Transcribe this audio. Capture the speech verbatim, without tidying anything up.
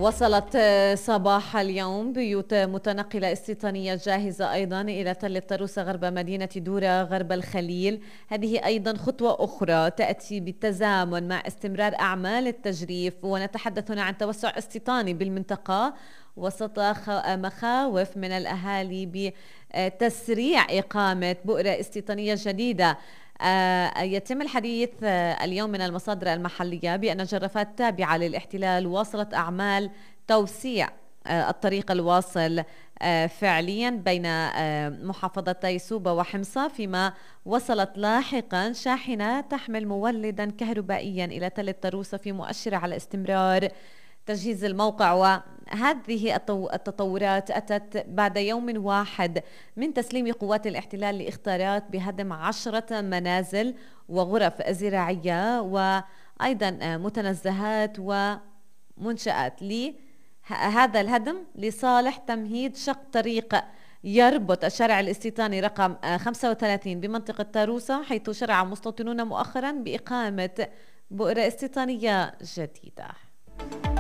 وصلت صباح اليوم بيوت متنقلة استيطانية جاهزة أيضا إلى تل الطروسة غرب مدينة دورة غرب الخليل. هذه أيضا خطوة أخرى تأتي بالتزامن مع استمرار أعمال التجريف، ونتحدث هنا عن توسع استيطاني بالمنطقة وسط مخاوف من الأهالي بتسريع إقامة بؤرة استيطانية جديدة. آه يتم الحديث آه اليوم من المصادر المحلية بأن جرافات تابعة للاحتلال واصلت أعمال توسيع آه الطريق الواصل آه فعليا بين آه محافظتي سوبا وحمصة، فيما وصلت لاحقا شاحنة تحمل مولدا كهربائيا إلى تل الطروسة، في مؤشر على استمرار تجهيز الموقع. وهذه التطورات أتت بعد يوم واحد من تسليم قوات الاحتلال لاختارات بهدم عشرة منازل وغرف زراعية وأيضا متنزهات ومنشآت. لهذا الهدم لصالح تمهيد شق طريق يربط الشارع الاستيطاني رقم خمسة وثلاثين بمنطقة طروسة، حيث شرع مستوطنون مؤخرا بإقامة بؤرة استيطانية جديدة.